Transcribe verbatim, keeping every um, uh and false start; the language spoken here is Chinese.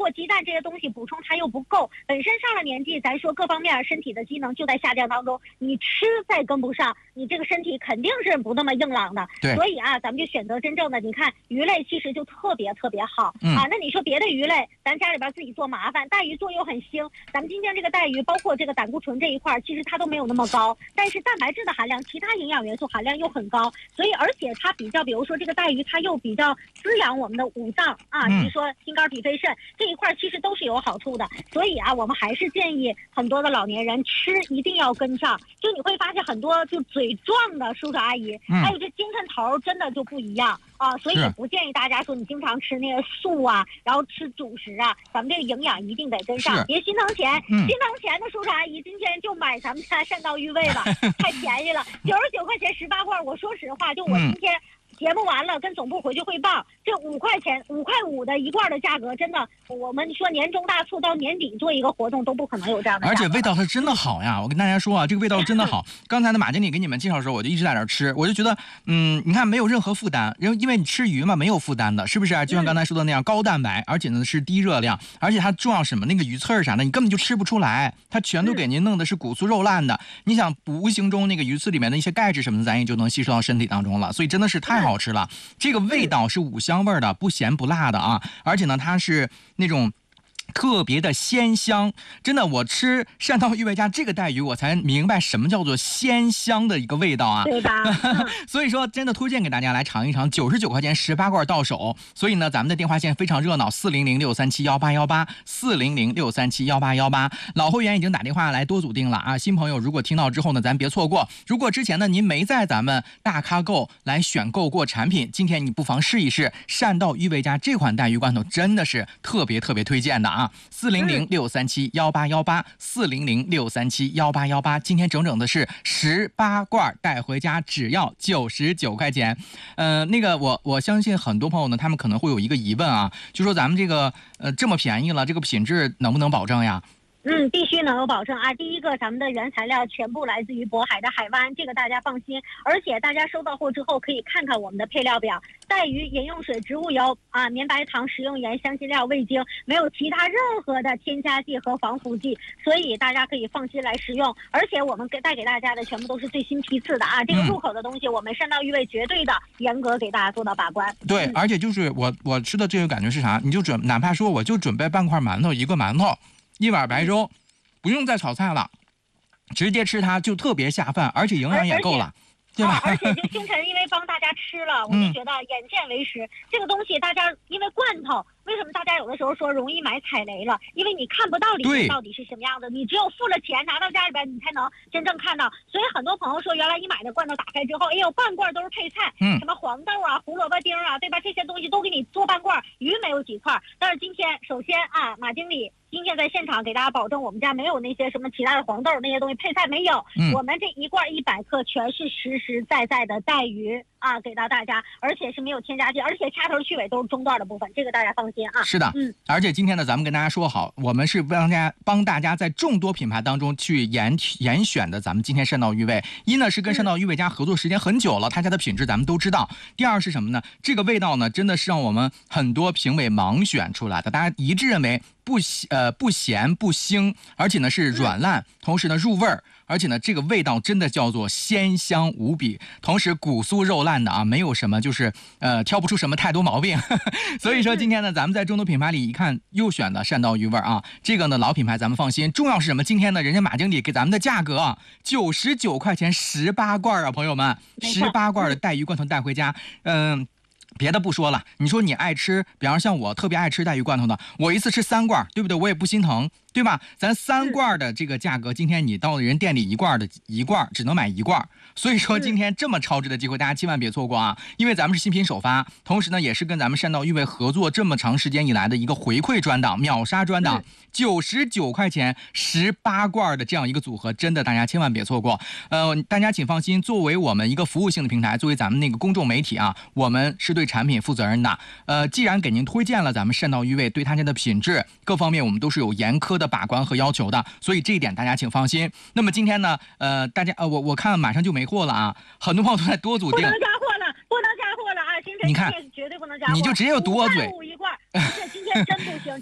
括鸡蛋这些东西补充它又不够，本身上了年纪，咱说各方面身体的机能就在下降当中，你吃再跟不上，你这个身体肯定是不那么硬朗的。 对， 所以啊，咱们就选择真正的，你看鱼类其实就特别特别好、 嗯、 啊。那你说别的鱼类，咱家里边自己做麻烦，带鱼做又很腥。咱们今天这个带鱼，包括这个胆固醇这一块，其实它都没有那么高，但是蛋白质的含量、其他营养元素含量又很高，所以而且它比较，比如说这个带鱼，它又比较滋养我们的五脏啊， 嗯、 你说心肝脾肺肾这一块其实都是有好处的。所以啊，我们还是建议很多的老年人吃一定要跟上。就你会发现很多就嘴壮的叔叔阿姨， 嗯、 还有这精神头真的就不一样啊，所以也不建议大家说你经常吃那个素啊，然后吃主食啊，咱们这个营养一定得跟上，别心疼钱、嗯。心疼钱的叔叔阿姨，今天就买咱们家善道育味吧，太便宜了，九十九块钱十八罐。我说实话，就我今天。嗯节目完了，跟总部回去汇报，这五块钱、五块五的一罐的价格，真的，我们说年终大促到年底做一个活动都不可能有这样的。 而且味道是真的好呀！我跟大家说啊，这个味道真的好。刚才呢，马经理给你们介绍的时候，我就一直在那吃，我就觉得，嗯，你看没有任何负担，因为因为你吃鱼嘛，没有负担的，是不是、啊？就像刚才说的那样，高蛋白，而且呢是低热量，而且它重要什么？那个鱼刺儿啥的，你根本就吃不出来，它全都给您弄的是骨酥肉烂的。你想，无形中那个鱼刺里面的一些钙质什么的，咱也就能吸收到身体当中了，所以真的是太好吃了。这个味道是五香味的，不咸不辣的啊，而且呢，它是那种特别的鲜香，真的，我吃善道育味家这个带鱼，我才明白什么叫做鲜香的一个味道啊， 对吧？ 所以说，真的推荐给大家来尝一尝，九十九块钱十八罐到手。所以呢，咱们的电话线非常热闹，四零零六三七幺八幺八，四零零六三七幺八幺八。老会员已经打电话来多组定了啊，新朋友如果听到之后呢，咱别错过。如果之前呢您没在咱们大咖购来选购过产品，今天你不妨试一试善道育味家这款带鱼罐头，真的是特别特别推荐的啊。四零零六三七幺八幺八，四零零六三七幺八幺八，今天整整的是十八罐带回家，只要九十九块钱。呃，那个我我相信很多朋友呢，他们可能会有一个疑问啊，就说咱们这个呃这么便宜了，这个品质能不能保证呀？ 嗯，必须能有保证啊！第一个，咱们的原材料全部来自于渤海的海湾，这个大家放心。而且大家收到货之后可以看看我们的配料表：带鱼、饮用水、植物油啊、绵白糖、食用盐、香辛料、味精，没有其他任何的添加剂和防腐剂，所以大家可以放心来食用。而且我们给带给大家的全部都是最新批次的啊！这个入口的东西，我们善道育味绝对的严格给大家做到把关。 对，嗯、而且就是我我吃的这个感觉是啥？你就准哪怕说我就准备半块馒头，一个馒头。一碗白粥，不用再炒菜了，直接吃它就特别下饭，而且营养也够了，对吧？ 啊、而且就星辰因为帮大家吃了，我就觉得眼见为实。嗯、这个东西大家因为罐头，为什么大家有的时候说容易买踩雷了？因为你看不到里面到底是什么样的，你只有付了钱拿到家里边，你才能真正看到。所以很多朋友说，原来你买的罐头打开之后，哎呦，半罐都是配菜，嗯，什么黄豆啊、胡萝卜丁啊，对吧？这些东西都给你做半罐，鱼没有几块。但是今天，首先啊，马经理。今天在现场给大家保证，我们家没有那些什么其他的黄豆那些东西配菜没有，嗯、我们这一罐一百克全是实实在在的带鱼啊，给到大家，而且是没有添加剂，而且掐头去尾都是中段的部分，这个大家放心啊。 是的，嗯，而且今天呢，咱们跟大家说好，我们是帮大家帮大家在众多品牌当中去严严选的，咱们今天善道育味，一呢是跟善道育味家合作时间很久了，他家的品质咱们都知道。第二是什么呢？这个味道呢，真的是让我们很多评委盲选出来的，大家一致认为。不呃不咸不腥，而且呢是软烂，同时呢入味儿，而且呢这个味道真的叫做鲜香无比，同时骨酥肉烂的啊，没有什么就是呃挑不出什么太多毛病。所以说今天呢，咱们在众多品牌里一看又选的善道育味啊，这个呢老品牌咱们放心。重要是什么？今天呢人家马经理给咱们的价格啊，九十九块钱十八罐啊，朋友们，十八罐的带鱼罐头带回家，嗯、呃。别的不说了，你说你爱吃，比方像我特别爱吃带鱼罐头的，我一次吃三罐，对不对？我也不心疼，对吧？咱三罐的这个价格，今天你到人店里一罐的一罐只能买一罐，所以说今天这么超值的机会，大家千万别错过啊！因为咱们是新品首发，同时呢也是跟咱们善道育味合作这么长时间以来的一个回馈专档、秒杀专档，九十九块钱十八罐的这样一个组合，真的大家千万别错过。呃，大家请放心，作为我们一个服务性的平台，作为咱们那个公众媒体啊，我们是对产品负责任的。呃，既然给您推荐了咱们善道育味，对它家的品质各方面我们都是有严苛的把关和要求的，所以这一点大家请放心。那么今天呢，呃，大家呃，我我看马上就没货了啊，很多朋友都在多组订， 不能加货了，不能加货了啊！星辰你看， 绝对不能加货， 你就直接有堵我嘴， 五块五一罐，而且今天真不行。